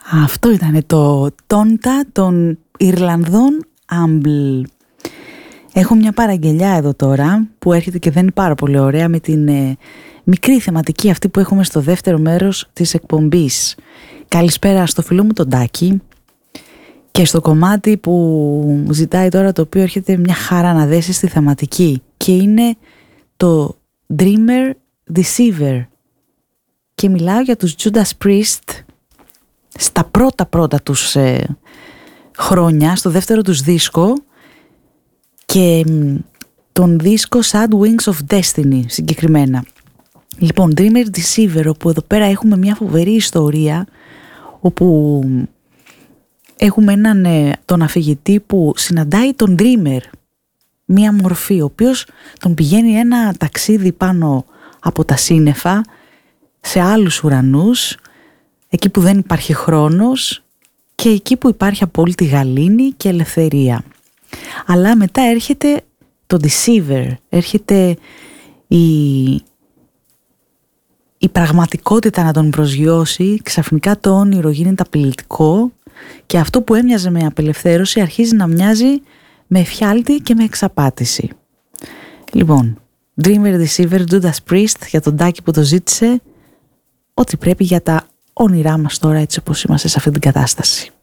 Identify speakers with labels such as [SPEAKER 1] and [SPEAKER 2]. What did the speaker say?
[SPEAKER 1] Αυτό ήταν το Τόντα των Ιρλανδών Άμπλ. Έχω μια παραγγελιά εδώ τώρα που έρχεται και δεν είναι πάρα πολύ ωραία, με την μικρή θεματική αυτή που έχουμε στο δεύτερο μέρος της εκπομπής. Καλησπέρα στο φίλο μου τον Τάκη και στο κομμάτι που ζητάει τώρα, το οποίο έρχεται μια χαρά να δέσει στη θεματική, και είναι το Dreamer Deceiver, και μιλάω για τους Judas Priest στα πρώτα τους χρόνια, στο δεύτερο τους δίσκο, και τον δίσκο Sad Wings of Destiny συγκεκριμένα. Λοιπόν, Dreamer Deceiver, όπου εδώ πέρα έχουμε μια φοβερή ιστορία, όπου έχουμε έναν τον αφηγητή που συναντάει τον Dreamer, μια μορφή, ο οποίος τον πηγαίνει ένα ταξίδι πάνω από τα σύννεφα σε άλλους ουρανούς, εκεί που δεν υπάρχει χρόνος και εκεί που υπάρχει απόλυτη γαλήνη και ελευθερία. Αλλά μετά έρχεται το Deceiver, έρχεται η πραγματικότητα να τον προσγειώσει, ξαφνικά το όνειρο γίνεται απειλητικό και αυτό που έμοιαζε με απελευθέρωση αρχίζει να μοιάζει με εφιάλτη και με εξαπάτηση. Λοιπόν, Dreamer Deceiver, Judas Priest, για τον Τάκη που το ζήτησε, ό,τι πρέπει για τα όνειρά μας τώρα, έτσι όπως είμαστε σε αυτή την κατάσταση.